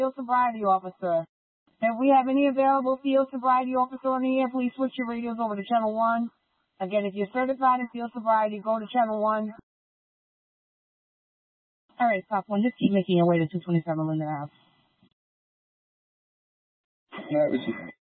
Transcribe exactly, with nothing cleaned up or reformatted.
field sobriety officer. If we have any available field sobriety officer in here, please switch your radios over to channel one. Again, if you're certified in field sobriety, go to channel one. All right, Cop one, just keep making your way to two twenty-seven Linden Ave. All right,